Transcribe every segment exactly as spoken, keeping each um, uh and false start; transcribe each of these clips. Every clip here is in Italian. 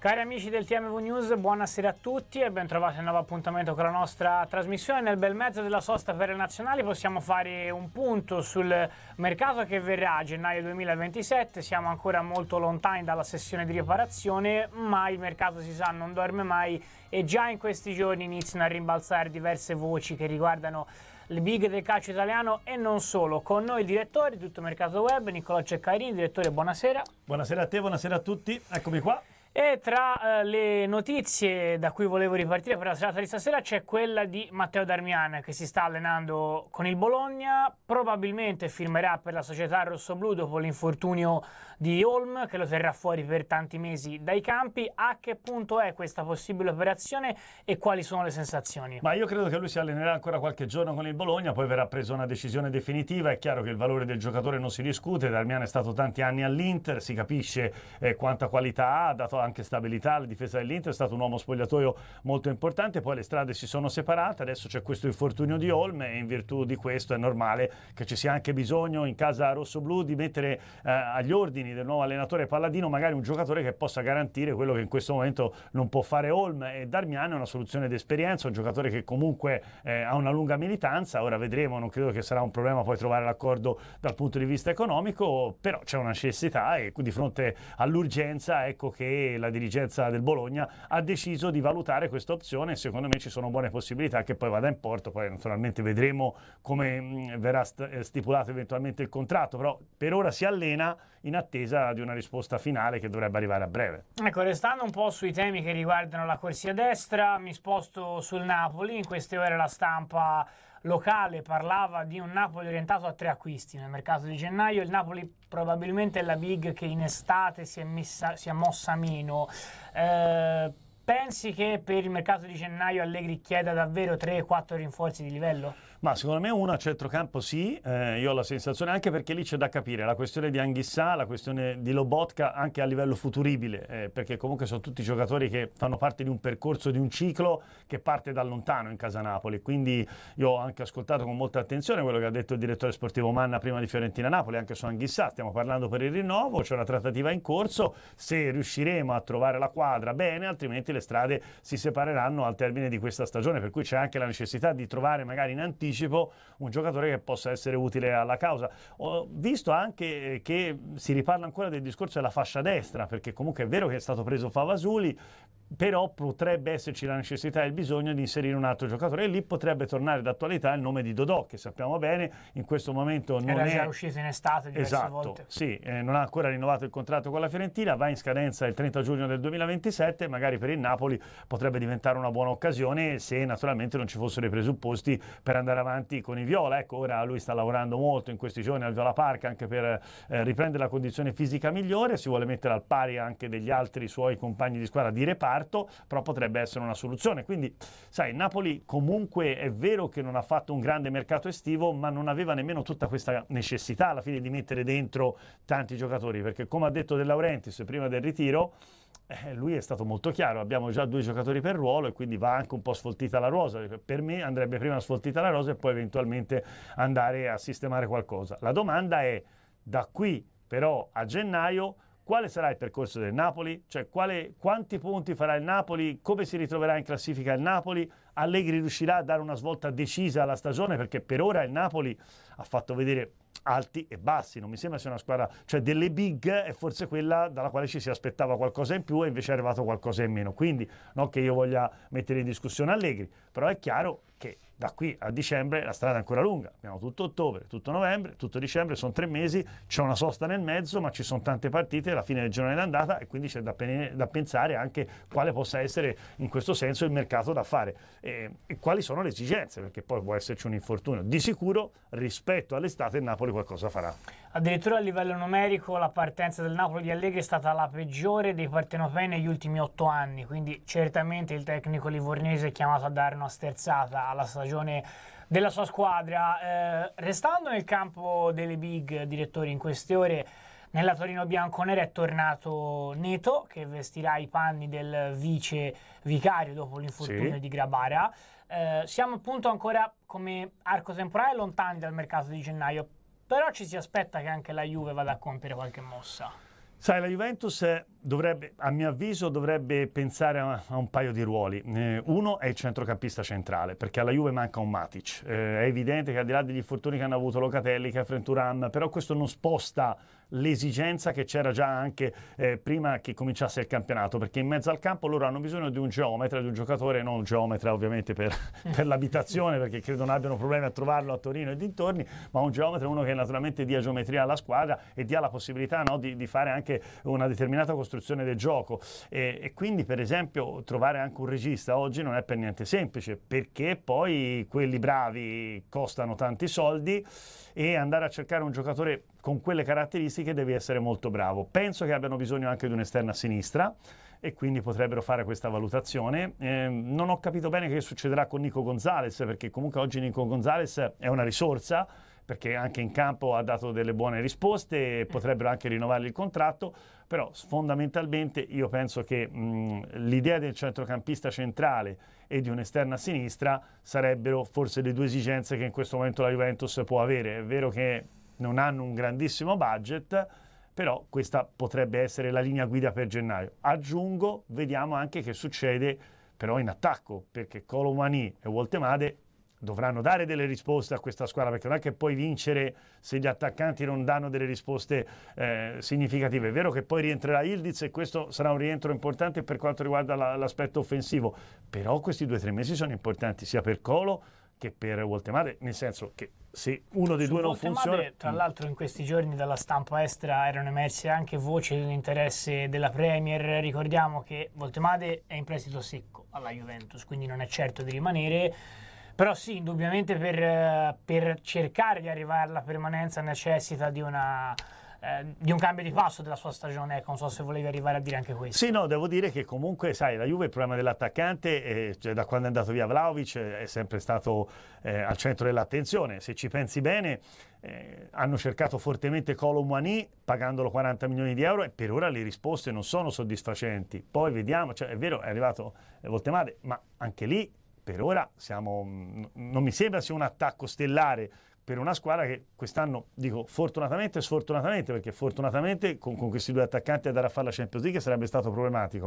Cari amici del T M V News, buonasera a tutti e ben trovati a un nuovo appuntamento con la nostra trasmissione. Nel bel mezzo della sosta per le nazionali possiamo fare un punto sul mercato che verrà a gennaio duemilaventisette. Siamo ancora molto lontani dalla sessione di riparazione, ma il mercato, si sa, non dorme mai e già in questi giorni iniziano a rimbalzare diverse voci che riguardano le big del calcio italiano e non solo. Con noi il direttore di Tutto Mercato Web, Niccolò Ceccarini. Direttore, buonasera. Buonasera a te, buonasera a tutti, eccomi qua. E tra eh, le notizie da cui volevo ripartire per la serata di stasera c'è quella di Matteo Darmian, che si sta allenando con il Bologna, probabilmente firmerà per la società rossoblù dopo l'infortunio di Holm, che lo terrà fuori per tanti mesi dai campi. A che punto è questa possibile operazione e quali sono le sensazioni? Ma io credo che lui si allenerà ancora qualche giorno con il Bologna, poi verrà presa una decisione definitiva. È chiaro che il valore del giocatore non si discute, Darmian è stato tanti anni all'Inter, si capisce eh, quanta qualità ha, ha dato anche stabilità alla difesa dell'Inter, è stato un uomo spogliatoio molto importante, poi le strade si sono separate, adesso c'è questo infortunio di Holm e in virtù di questo è normale che ci sia anche bisogno in casa rossoblù di mettere eh, agli ordini del nuovo allenatore Palladino magari un giocatore che possa garantire quello che in questo momento non può fare Holm, e Darmian è una soluzione di esperienza, un giocatore che comunque eh, ha una lunga militanza. Ora vedremo, non credo che sarà un problema poi trovare l'accordo dal punto di vista economico, però c'è una necessità e di fronte all'urgenza ecco che la dirigenza del Bologna ha deciso di valutare questa opzione e secondo me ci sono buone possibilità che poi vada in porto. Poi naturalmente vedremo come mh, verrà st- stipulato eventualmente il contratto, però per ora si allena in attesa di una risposta finale che dovrebbe arrivare a breve. Ecco, restando un po' sui temi che riguardano la corsia destra, mi sposto sul Napoli. In queste ore la stampa locale parlava di un Napoli orientato a tre acquisti nel mercato di gennaio. Il Napoli probabilmente è la big che in estate si è, messa, si è mossa meno. Eh, pensi che per il mercato di gennaio Allegri chieda davvero tre quattro rinforzi di livello? Ma secondo me uno a centrocampo sì, eh, io ho la sensazione, anche perché lì c'è da capire la questione di Anghissà, la questione di Lobotka anche a livello futuribile, eh, perché comunque sono tutti giocatori che fanno parte di un percorso, di un ciclo che parte da lontano in casa Napoli, quindi io ho anche ascoltato con molta attenzione quello che ha detto il direttore sportivo Manna prima di Fiorentina-Napoli, anche su Anghissà, stiamo parlando per il rinnovo, c'è una trattativa in corso, se riusciremo a trovare la quadra bene, altrimenti le strade si separeranno al termine di questa stagione, per cui c'è anche la necessità di trovare magari in anticipo un giocatore che possa essere utile alla causa. Ho visto anche che si riparla ancora del discorso della fascia destra, perché comunque è vero che è stato preso Favasuli, però potrebbe esserci la necessità e il bisogno di inserire un altro giocatore e lì potrebbe tornare d'attualità il nome di Dodò, che sappiamo bene in questo momento non era è già uscito in estate diverse esatto, volte. sì, eh, non ha ancora rinnovato il contratto con la Fiorentina, va in scadenza il trenta giugno del duemilaventisette, magari per il Napoli potrebbe diventare una buona occasione se naturalmente non ci fossero i presupposti per andare avanti con i viola. Ecco, ora lui sta lavorando molto in questi giorni al Viola Park anche per eh, riprendere la condizione fisica migliore, si vuole mettere al pari anche degli altri suoi compagni di squadra di reparto, però potrebbe essere una soluzione. Quindi sai, Napoli comunque è vero che non ha fatto un grande mercato estivo, ma non aveva nemmeno tutta questa necessità alla fine di mettere dentro tanti giocatori, perché come ha detto De Laurentiis prima del ritiro, Eh, lui è stato molto chiaro, abbiamo già due giocatori per ruolo e quindi va anche un po' sfoltita la rosa. Per me andrebbe prima sfoltita la rosa e poi eventualmente andare a sistemare qualcosa. La domanda è, da qui però a gennaio, quale sarà il percorso del Napoli? Cioè quale, quanti punti farà il Napoli? Come si ritroverà in classifica il Napoli? Allegri riuscirà a dare una svolta decisa alla stagione? Perché per ora il Napoli ha fatto vedere alti e bassi, non mi sembra sia una squadra, cioè delle big è forse quella dalla quale ci si aspettava qualcosa in più e invece è arrivato qualcosa in meno, quindi non che io voglia mettere in discussione Allegri, però è chiaro che da qui a dicembre la strada è ancora lunga, abbiamo tutto ottobre, tutto novembre, tutto dicembre, sono tre mesi, c'è una sosta nel mezzo, ma ci sono tante partite alla fine del girone d'andata e quindi c'è da, pen- da pensare anche quale possa essere in questo senso il mercato da fare e, e quali sono le esigenze, perché poi può esserci un infortunio. Di sicuro rispetto all'estate il Napoli qualcosa farà. Addirittura a livello numerico la partenza del Napoli di Allegri è stata la peggiore dei partenopei negli ultimi otto anni, quindi certamente il tecnico livornese è chiamato a dare una sterzata alla stagione della sua squadra. Eh, restando nel campo delle big, direttori, in queste ore nella Torino bianconera è tornato Neto, che vestirà i panni del vice vicario dopo l'infortunio sì. di Grabara. Eh, siamo appunto ancora come arco temporale lontani dal mercato di gennaio, però ci si aspetta che anche la Juve vada a compiere qualche mossa. Sai, la Juventus dovrebbe, a mio avviso dovrebbe pensare a, a un paio di ruoli. Eh, uno è il centrocampista centrale, perché alla Juve manca un Matic. Eh, è evidente che al di là degli infortuni che hanno avuto Locatelli, Khéphren Thuram, però questo non sposta l'esigenza che c'era già anche eh, prima che cominciasse il campionato, perché in mezzo al campo loro hanno bisogno di un geometra, di un giocatore, non un geometra ovviamente per, per l'abitazione, perché credo non abbiano problemi a trovarlo a Torino e dintorni, ma un geometra, uno che naturalmente dia geometria alla squadra e dia la possibilità, no, di, di fare anche una determinata costruzione del gioco. E, e quindi per esempio trovare anche un regista oggi non è per niente semplice, perché poi quelli bravi costano tanti soldi e andare a cercare un giocatore con quelle caratteristiche devi essere molto bravo. Penso che abbiano bisogno anche di un'esterna a sinistra e quindi potrebbero fare questa valutazione. Eh, non ho capito bene che succederà con Nico Gonzalez, perché comunque oggi Nico Gonzalez è una risorsa, perché anche in campo ha dato delle buone risposte e potrebbero anche rinnovargli il contratto, però fondamentalmente io penso che mh, l'idea del centrocampista centrale e di un'esterna a sinistra sarebbero forse le due esigenze che in questo momento la Juventus può avere. È vero che non hanno un grandissimo budget, però questa potrebbe essere la linea guida per gennaio. Aggiungo, vediamo anche che succede però in attacco, perché Kolo Muani e Woltemade dovranno dare delle risposte a questa squadra, perché non è che puoi vincere se gli attaccanti non danno delle risposte eh, significative. È vero che poi rientrerà Yildiz e questo sarà un rientro importante per quanto riguarda la, l'aspetto offensivo, però questi due o tre mesi sono importanti sia per Kolo che per Woltemade, nel senso che se uno dei Su due non Woltemade, funziona... tra l'altro in questi giorni dalla stampa estera erano emerse anche voci dell'interesse della Premier. Ricordiamo che Woltemade è in prestito secco alla Juventus, quindi non è certo di rimanere. Però sì, indubbiamente per, per cercare di arrivare alla permanenza necessita di, una, eh, di un cambio di passo della sua stagione. Ecco, non so se volevi arrivare a dire anche questo. Sì, no, devo dire che comunque, sai, la Juve il problema dell'attaccante, eh, cioè, da quando è andato via Vlahovic, eh, è sempre stato eh, al centro dell'attenzione. Se ci pensi bene, eh, hanno cercato fortemente Kolo Muani pagandolo quaranta milioni di euro e per ora le risposte non sono soddisfacenti. Poi vediamo, cioè, è vero, è arrivato eh, Woltemade, ma anche lì per ora siamo, non mi sembra sia un attacco stellare per una squadra che quest'anno, dico fortunatamente e sfortunatamente, perché fortunatamente con, con questi due attaccanti andare a fare la Champions League sarebbe stato problematico,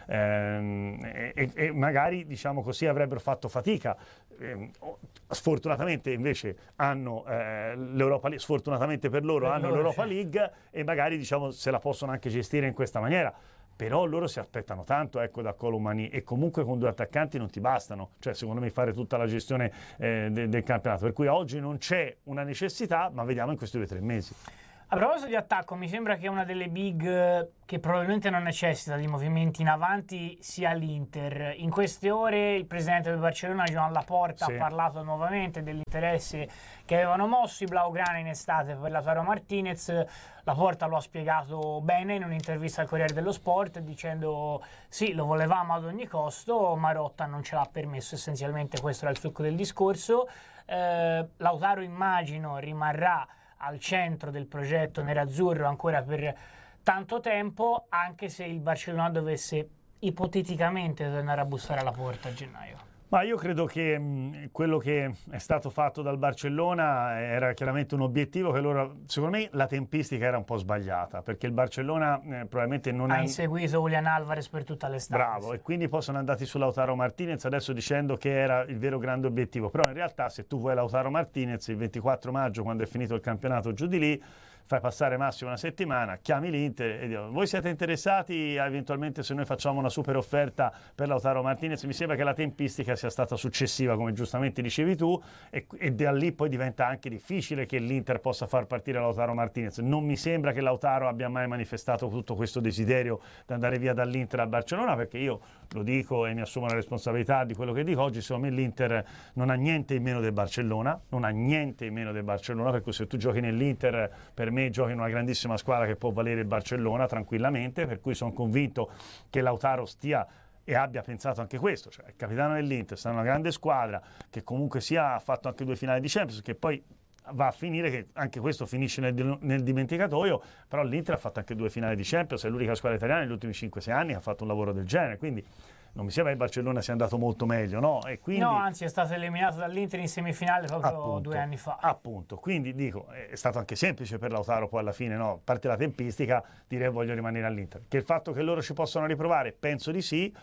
ehm, e, e magari diciamo così avrebbero fatto fatica. Ehm, sfortunatamente invece hanno eh, l'Europa League, sfortunatamente per loro hanno l'Europa League e magari diciamo se la possono anche gestire in questa maniera. Però loro si aspettano tanto, ecco, da Kolo Muani, e comunque con due attaccanti non ti bastano, cioè secondo me fare tutta la gestione eh, de- del campionato, per cui oggi non c'è una necessità, ma vediamo in questi due o tre mesi. A proposito di attacco, mi sembra che una delle big che probabilmente non necessita di movimenti in avanti sia l'Inter. In queste ore il presidente del Barcellona, Joan Laporta, sì, ha parlato nuovamente dell'interesse che avevano mosso i blaugrana in estate per Lautaro Martinez. Laporta lo ha spiegato bene in un'intervista al Corriere dello Sport, dicendo sì, lo volevamo ad ogni costo, Marotta non ce l'ha permesso, essenzialmente questo era il succo del discorso. Eh, Lautaro immagino rimarrà al centro del progetto nerazzurro ancora per tanto tempo, anche se il Barcellona dovesse ipoteticamente tornare a bussare alla porta a gennaio. Ma io credo che mh, quello che è stato fatto dal Barcellona era chiaramente un obiettivo che loro, secondo me la tempistica era un po' sbagliata, perché il Barcellona eh, probabilmente non ha... Ha inseguito Julián Álvarez per tutta l'estate. Bravo, e quindi poi sono andati su Lautaro Martinez adesso dicendo che era il vero grande obiettivo, però in realtà se tu vuoi Lautaro Martinez il ventiquattro maggio, quando è finito il campionato giù di lì, fai passare massimo una settimana, chiami l'Inter e dico, voi siete interessati eventualmente se noi facciamo una super offerta per Lautaro Martinez? Mi sembra che la tempistica sia stata successiva, come giustamente dicevi tu, e, e da lì poi diventa anche difficile che l'Inter possa far partire Lautaro Martinez. Non mi sembra che Lautaro abbia mai manifestato tutto questo desiderio di andare via dall'Inter al Barcellona, perché io lo dico e mi assumo la responsabilità di quello che dico oggi, secondo me l'Inter non ha niente in meno del Barcellona, non ha niente in meno del Barcellona, per cui se tu giochi nell'Inter, per me giochi in una grandissima squadra che può valere il Barcellona tranquillamente, per cui sono convinto che Lautaro stia e abbia pensato anche questo, cioè il capitano dell'Inter, sta in una grande squadra che comunque sia ha fatto anche due finali di Champions, che poi va a finire che anche questo finisce nel, nel dimenticatoio, però l'Inter ha fatto anche due finali di Champions, è l'unica squadra italiana negli ultimi cinque sei anni che ha fatto un lavoro del genere, quindi non mi sembra che il Barcellona sia andato molto meglio, no? E quindi, no, anzi è stato eliminato dall'Inter in semifinale proprio appunto, due anni fa. Appunto, quindi dico, è stato anche semplice per Lautaro poi alla fine, no? A parte la tempistica, dire voglio rimanere all'Inter. Che il fatto che loro ci possano riprovare, penso di sì.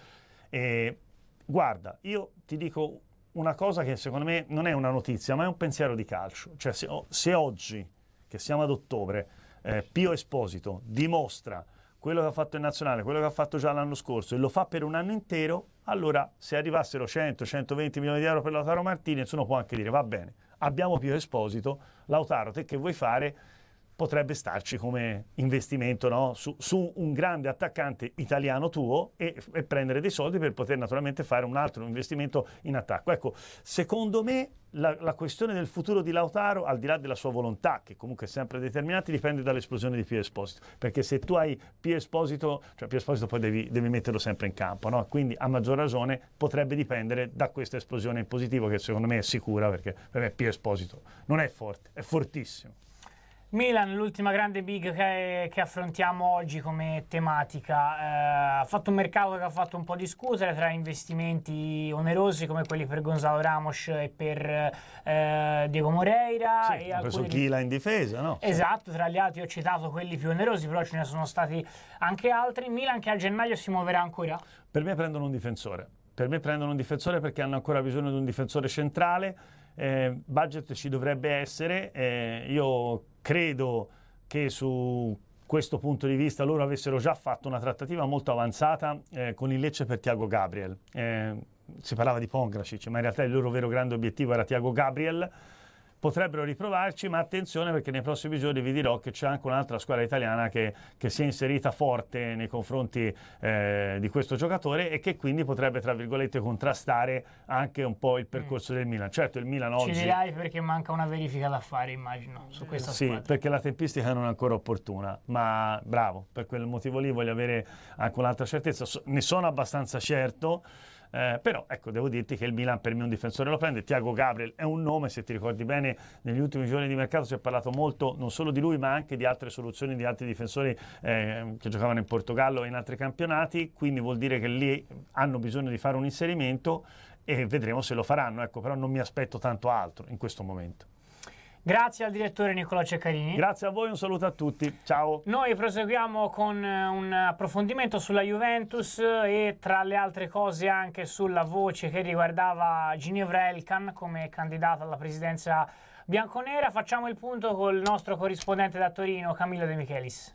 E, guarda, io ti dico una cosa che secondo me non è una notizia, ma è un pensiero di calcio. Cioè se, se oggi, che siamo ad ottobre, eh, Pio Esposito dimostra quello che ha fatto in nazionale, quello che ha fatto già l'anno scorso e lo fa per un anno intero, allora se arrivassero cento centoventi milioni di euro per Lautaro Martinez uno può anche dire va bene, abbiamo Pio Esposito, Lautaro te che vuoi fare? Potrebbe starci come investimento, no? su, su un grande attaccante italiano tuo e, e prendere dei soldi per poter naturalmente fare un altro investimento in attacco. Ecco, secondo me la, la questione del futuro di Lautaro, al di là della sua volontà, che comunque è sempre determinata, dipende dall'esplosione di Pio Esposito, perché se tu hai Pio Esposito, cioè Pio Esposito poi devi, devi metterlo sempre in campo, no? Quindi a maggior ragione potrebbe dipendere da questa esplosione in positivo che secondo me è sicura, perché per me Pio Esposito non è forte, è fortissimo. Milan, l'ultima grande big che, che affrontiamo oggi come tematica, eh, ha fatto un mercato che ha fatto un po' discutere tra investimenti onerosi come quelli per Gonzalo Ramos e per eh, Diego Moreira. Sì, e ha preso alcuni... Chila in difesa, no? Esatto, tra gli altri ho citato quelli più onerosi, però ce ne sono stati anche altri. Milan che a gennaio si muoverà ancora? Per me prendono un difensore, per me prendono un difensore perché hanno ancora bisogno di un difensore centrale. Eh, budget ci dovrebbe essere, eh, io credo che su questo punto di vista loro avessero già fatto una trattativa molto avanzata eh, con il Lecce per Thiago Gabriel. Eh, si parlava di Pongracic, ma in realtà il loro vero grande obiettivo era Thiago Gabriel. Potrebbero riprovarci, ma attenzione perché nei prossimi giorni vi dirò che c'è anche un'altra squadra italiana che, che si è inserita forte nei confronti eh, di questo giocatore e che quindi potrebbe, tra virgolette, contrastare anche un po' il percorso mm. del Milan. Certo, il Milan oggi... Ci dirai perché manca una verifica da fare, immagino, su questa sì, squadra. Perché la tempistica non è ancora opportuna, ma bravo, per quel motivo lì voglio avere anche un'altra certezza. So, ne sono abbastanza certo. Eh, però ecco, devo dirti che il Milan per me un difensore lo prende. Thiago Gabriel è un nome, se ti ricordi bene negli ultimi giorni di mercato si è parlato molto non solo di lui ma anche di altre soluzioni di altri difensori eh, che giocavano in Portogallo e in altri campionati, quindi vuol dire che lì hanno bisogno di fare un inserimento e vedremo se lo faranno, ecco, però non mi aspetto tanto altro in questo momento. Grazie al direttore Nicolò Ceccarini. Grazie a voi, un saluto a tutti, ciao. Noi proseguiamo con un approfondimento sulla Juventus e tra le altre cose anche sulla voce che riguardava Ginevra Elkan come candidata alla presidenza bianconera. Facciamo il punto col nostro corrispondente da Torino, Camillo De Michelis.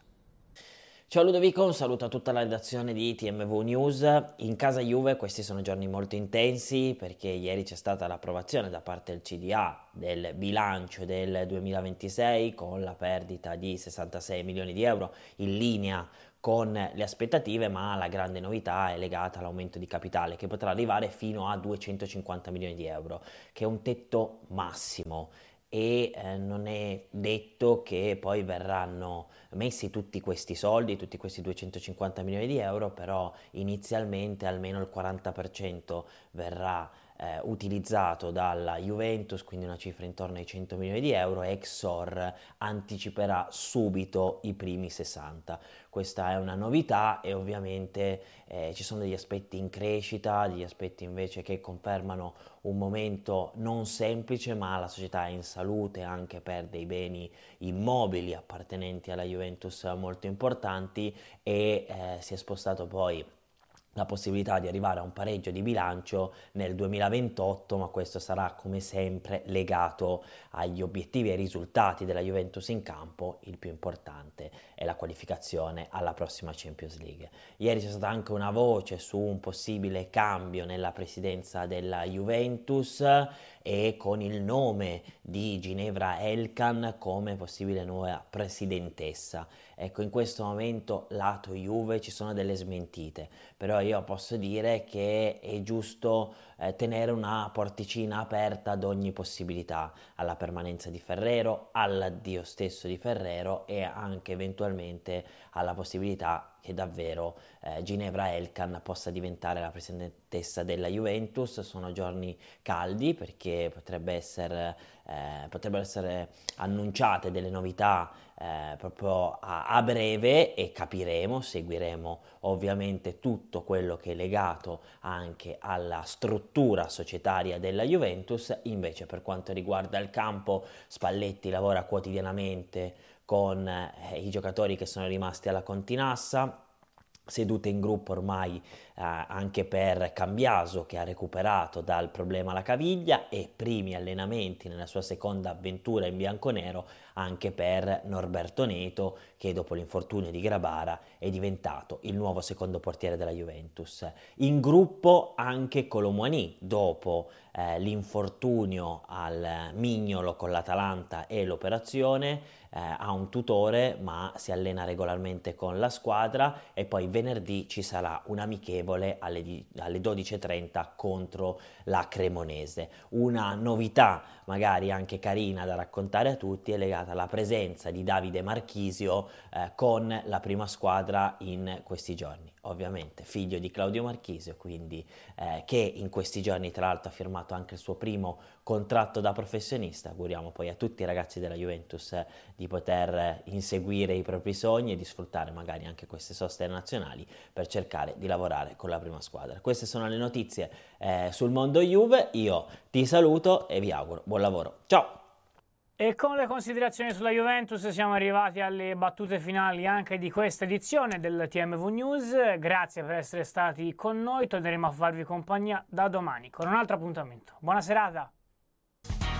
Ciao Ludovico, un saluto a tutta la redazione di T M V News. In casa Juve questi sono giorni molto intensi perché ieri c'è stata l'approvazione da parte del C D A del bilancio del duemilaventisei con la perdita di sessantasei milioni di euro in linea con le aspettative, ma la grande novità è legata all'aumento di capitale che potrà arrivare fino a duecentocinquanta milioni di euro, che è un tetto massimo. E eh, non è detto che poi verranno messi tutti questi soldi, tutti questi duecentocinquanta milioni di euro, però inizialmente almeno il quaranta per cento verrà eh, utilizzato dalla Juventus, quindi una cifra intorno ai cento milioni di euro, e Exor anticiperà subito i primi sessanta. Questa è una novità e ovviamente eh, ci sono degli aspetti in crescita, degli aspetti invece che confermano un momento non semplice, ma la società è in salute anche per dei beni immobili appartenenti alla Juventus molto importanti e eh, si è spostato poi la possibilità di arrivare a un pareggio di bilancio nel duemilaventotto, ma questo sarà come sempre legato agli obiettivi e ai risultati della Juventus in campo. Il più importante è la qualificazione alla prossima Champions League. Ieri c'è stata anche una voce su un possibile cambio nella presidenza della Juventus e con il nome di Ginevra Elkan come possibile nuova presidentessa. Ecco, in questo momento lato Juve ci sono delle smentite, però io posso dire che è giusto eh, tenere una porticina aperta ad ogni possibilità, alla permanenza di Ferrero, all'addio stesso di Ferrero e anche eventualmente alla possibilità che davvero eh, Ginevra Elkan possa diventare la presidentessa della Juventus. Sono giorni caldi perché potrebbe essere, eh, potrebbero essere annunciate delle novità eh, proprio a, a breve, e capiremo, seguiremo ovviamente tutto quello che è legato anche alla struttura societaria della Juventus. Invece per quanto riguarda il campo, Spalletti lavora quotidianamente con eh, i giocatori che sono rimasti alla Continassa, sedute in gruppo ormai eh, anche per Cambiaso, che ha recuperato dal problema alla caviglia, e primi allenamenti nella sua seconda avventura in bianconero anche per Norberto Neto, che dopo l'infortunio di Grabara è diventato il nuovo secondo portiere della Juventus. In gruppo anche Kolo Muani, dopo eh, l'infortunio al mignolo con l'Atalanta e l'operazione, eh, ha un tutore ma si allena regolarmente con la squadra, e poi venerdì ci sarà un amichevole alle, di- alle dodici e trenta contro la Cremonese. Una novità magari anche carina da raccontare a tutti è legata alla presenza di Davide Marchisio eh, con la prima squadra in questi giorni. Ovviamente figlio di Claudio Marchisio, quindi eh, che in questi giorni tra l'altro ha firmato anche il suo primo contratto da professionista. Auguriamo poi a tutti i ragazzi della Juventus eh, di poter eh, inseguire i propri sogni e di sfruttare magari anche queste soste nazionali per cercare di lavorare con la prima squadra. Queste sono le notizie eh, sul mondo Juve. Io ti saluto e vi auguro buon lavoro. Ciao! E con le considerazioni sulla Juventus siamo arrivati alle battute finali anche di questa edizione del T M V News. Grazie per essere stati con noi, torneremo a farvi compagnia da domani con un altro appuntamento. Buona serata!